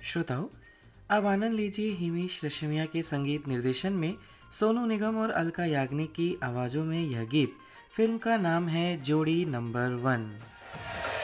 श्रोताओं, अब आनंद लीजिए हिमेश रेशमिया के संगीत निर्देशन में सोनू निगम और अलका याग्निक की आवाज़ों में यह गीत। फिल्म का नाम है जोड़ी नंबर 1।